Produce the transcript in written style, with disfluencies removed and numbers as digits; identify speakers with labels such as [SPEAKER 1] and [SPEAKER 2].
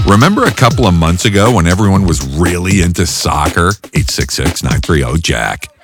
[SPEAKER 1] Remember a couple of months ago when everyone was really into soccer? 866-930-JACK.